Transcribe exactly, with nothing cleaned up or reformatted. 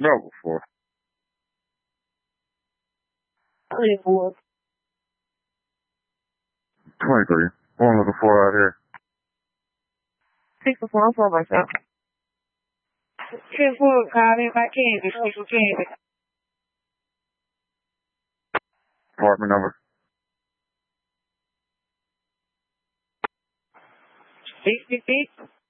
No, before. twenty-four. twenty-three. What I'm looking for out here. sixty-four. I'm for myself. ten-four. Call me if I can. Just if you can. Apartment number. sixty-six.